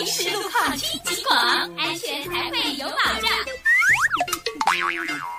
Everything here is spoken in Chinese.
随时路况听警广，安全才会有保障。